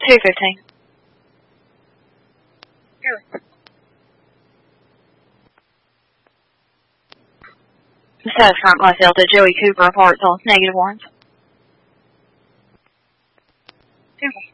215. Status current class Delta, Joey Cooper, parts on -1.